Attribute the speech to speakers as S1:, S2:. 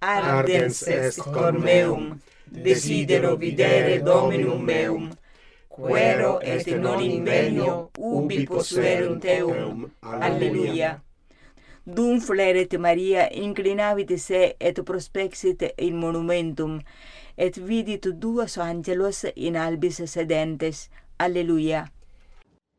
S1: ardens est cor meum, desidero videre Dominum meum, quero et non inveno ubi possuerum teum. Alleluia.
S2: Dum fleret Maria, inclinavit se et prospexit in monumentum, et vidit duos angelos in albis sedentes. Alleluia.